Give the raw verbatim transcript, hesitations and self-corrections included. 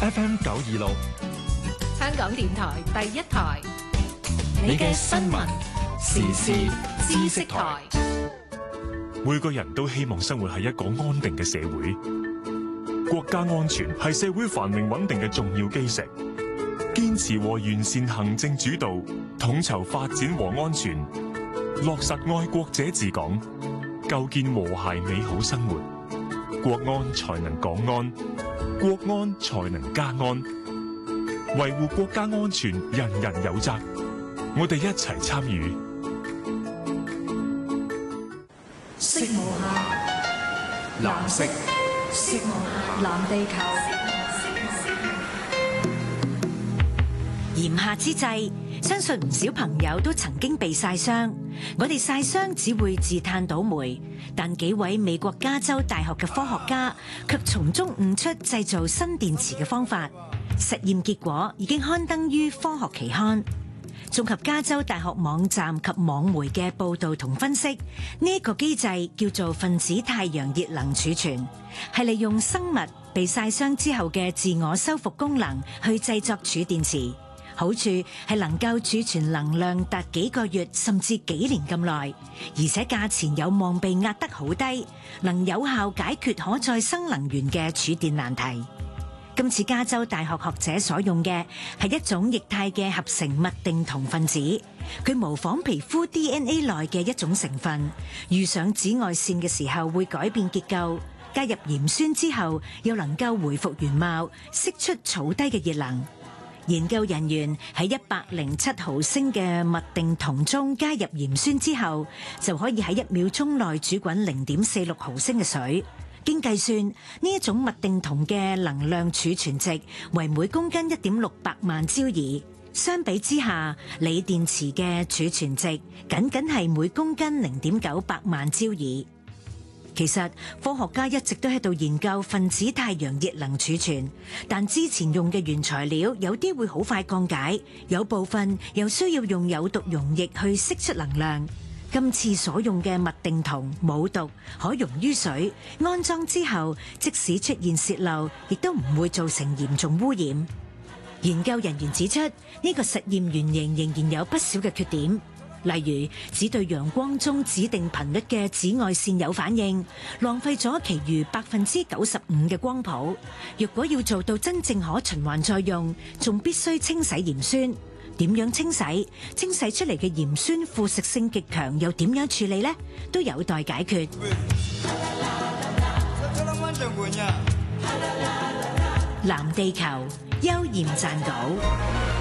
F M 九二六， 香港電台第一台， 你嘅新聞時事知識台。 每個人都希望生活喺一個安定嘅社會，國家安全係社會繁榮穩定嘅重要基石。堅持和完善行政主導，統籌發展和安全，落實愛國者治港，構建和諧美好生活。國安才能港安，國安才能家安。維護國家安全，人人有責。我哋一齊參與。 色無限，藍色，色無限，藍地球。 炎夏之際，相信唔少朋友都曾經被曬傷。我哋曬傷只會自嘆倒霉，但幾位美國加州大學嘅科學家卻從中悟出製造新電池嘅方法。實驗結果已經刊登於科學期刊。綜合加州大學網站及網媒嘅報導同分析，呢一個機制叫做分子太陽熱能儲存，係利用生物被曬傷之後嘅自我修復功能去製作儲電池。好處係能夠儲存能量達幾個月甚至幾年咁耐，而且價錢有望被壓得好低，能有效解決可再生能源嘅儲電難題。今次加州大學學者所用嘅係一種液態嘅合成麥定酮分子，佢模仿皮膚 D N A 內嘅一種成分，遇上紫外線嘅時候會改變結構，加入鹽酸之後又能夠回復原貌，釋出草低嘅熱能。研究人員喺一百零七毫升嘅麥定酮中加入鹽酸之後，就可以喺一秒鐘內煮滾零點四六毫升嘅水。經計算，呢一種麥定酮嘅能量儲存值為每公斤一點六八萬焦耳，相比之下，鋰電池嘅儲存值僅僅係每公斤零點九八萬焦耳。其實科學家一直都喺度研究分子太陽熱能儲存，但之前用嘅原材料有啲會好快降解，有部分又需要用有毒溶液去釋出能量。今次所用嘅麥定酮冇毒，可溶於水，安裝之後即使出現洩漏，亦都唔會造成嚴重污染。研究人員指出，呢個實驗原型仍然有不少嘅缺點。例如，只對陽光中指定頻率嘅紫外線有反應，浪費咗其餘百分之九十五嘅光譜。若果要做到真正可循環再用，仲必須清洗鹽酸。點樣清洗？清洗出嚟嘅鹽酸腐蝕性極強，又點樣處理呢？都有待解決。藍地球，邱焱撰稿。